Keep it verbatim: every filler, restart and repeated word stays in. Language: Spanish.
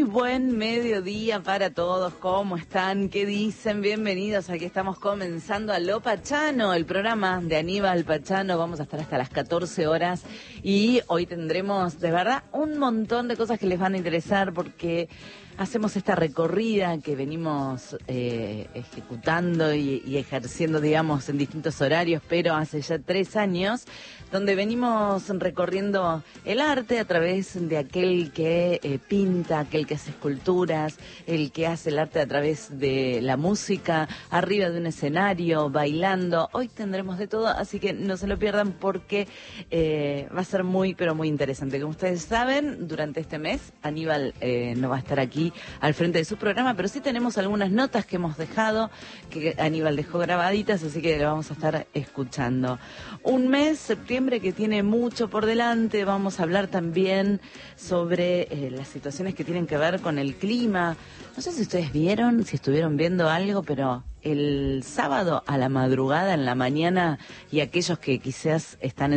Muy buen mediodía para todos. ¿Cómo están? ¿Qué dicen? Bienvenidos. Aquí estamos comenzando a Lo Pachano, el programa de Aníbal Pachano. Vamos a estar hasta las catorce horas y hoy tendremos de verdad un montón de cosas que les van a interesar porque hacemos esta recorrida que venimos eh, ejecutando y, y ejerciendo, digamos, en distintos horarios, pero hace ya tres años, donde venimos recorriendo el arte a través de aquel que eh, pinta, aquel que hace esculturas, el que hace el arte a través de la música, arriba de un escenario, bailando. Hoy tendremos de todo, así que no se lo pierdan porque eh, va a ser muy, pero muy interesante. Como ustedes saben, durante este mes Aníbal eh, no va a estar aquí al frente de su programa, pero sí tenemos algunas notas que hemos dejado, que Aníbal dejó grabaditas, así que lo vamos a estar escuchando. Un mes, septiembre, que tiene mucho por delante. Vamos a hablar también sobre eh, las situaciones que tienen que ver con el clima. No sé si ustedes vieron, si estuvieron viendo algo, pero el sábado a la madrugada, en la mañana, y aquellos que quizás están en